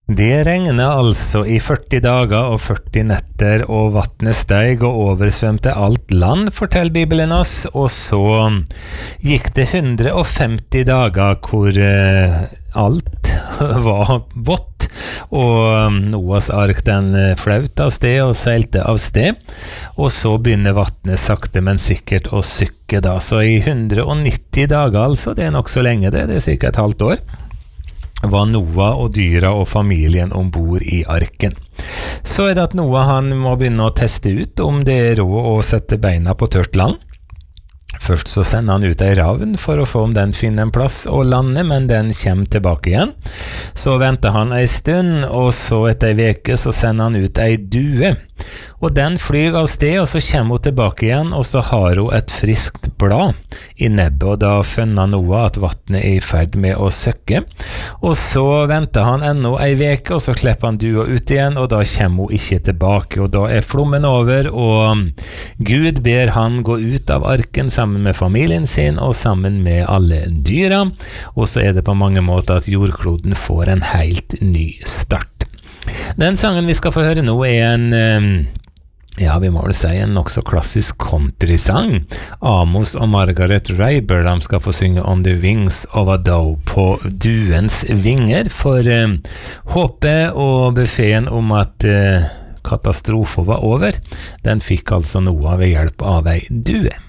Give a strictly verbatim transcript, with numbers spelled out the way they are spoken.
Det regnet altså i førti dager og førti netter, og vattnet steig og oversvømte alt land, forteller Bibelen oss, og så gikk det hundre og femti dager hvor eh, alt var vått, og Noas ark den flaut av sted og seilte av sted, og så begynner vattnet sakte, men sikkert å sykke da, så i hundre og nitti dager, altså, det er nok så lenge det, det er cirka et halvt år, var Noah og dyra og familien ombord i arken. Så er det at Noah han må begynne å teste ut om det er råd å sette beina på tørt land. Først så sender han ut ei ravn for å få om den finner en plass å lande, men den kommer tilbake igjen. Så venter han ei stund, og så etter ei veke så sender han ut ei due. Og den flyr av sted, og så kommer hun tilbake igjen, og så har hun et friskt blad i nebbet, og da finner Noah at vattnet er i ferd med å søkke. Og så venter han ennå ei veke, og så slipper han dua ut igjen, og da kommer hun ikke tilbake, og da er flommen over, og Gud ber han gå ut av arken sammen med familien sin, og sammen med alle dyra, og så er det på mange måter at jordkloden får en helt ny start. Den sangen vi skal få høre nå er en, ja, vi må vel si en nok så klassisk countrysang. Amos og Margaret Rayber, de skal få synge On the Wings of a Dove, på duens vinger, for uh, håpet og befeden om at uh, katastrofen var over, den fikk altså Noah ved hjelp av ei due.